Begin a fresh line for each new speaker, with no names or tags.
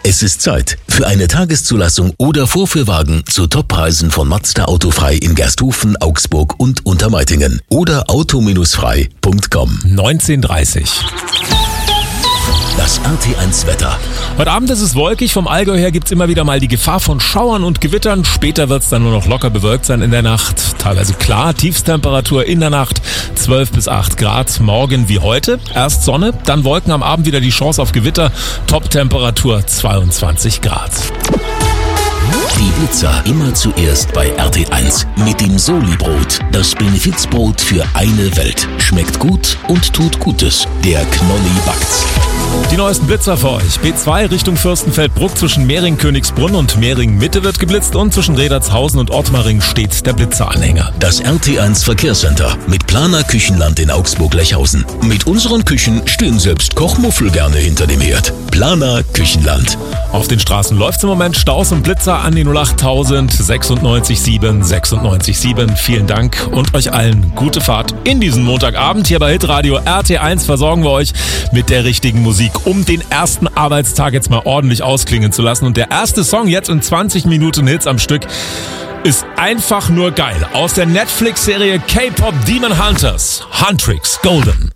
Es ist Zeit für eine Tageszulassung oder Vorführwagen zu Toppreisen von Mazda Autofrei in Gersthofen, Augsburg und Untermeitingen oder auto-frei.com.
19:30.
Das RT1 Wetter.
Heute Abend ist es wolkig. Vom Allgäu her gibt's immer wieder mal die Gefahr von Schauern und Gewittern. Später wird's dann nur noch locker bewölkt sein in der Nacht. Teilweise klar. Tiefstemperatur in der Nacht 12 bis 8 Grad. Morgen wie heute. Erst Sonne, dann Wolken, am Abend wieder die Chance auf Gewitter. Toptemperatur 22 Grad.
Die Blitzer immer zuerst bei RT1 mit dem Soli-Brot. Das Benefizbrot für eine Welt. Schmeckt gut und tut Gutes. Der Knolli backt's.
Die neuesten Blitzer für euch. B2 Richtung Fürstenfeldbruck zwischen Mehring-Königsbrunn und Mehring-Mitte wird geblitzt und zwischen Redertshausen und Ottmaring steht der Blitzeranhänger.
Das RT1 Verkehrscenter mit Planer Küchenland in Augsburg-Lechhausen. Mit unseren Küchen stehen selbst Kochmuffel gerne hinter dem Herd. Planer Küchenland.
Auf den Straßen läuft's im Moment. Staus und Blitzer an die 08000 96 7 96 7. Vielen Dank und euch allen gute Fahrt in diesen Montagabend. Hier bei Hitradio RT1 versorgen wir euch mit der richtigen Musik, um den ersten Arbeitstag jetzt mal ordentlich ausklingen zu lassen. Und der erste Song jetzt in 20 Minuten Hits am Stück ist einfach nur geil. Aus der Netflix-Serie K-Pop Demon Hunters. Huntrix Golden.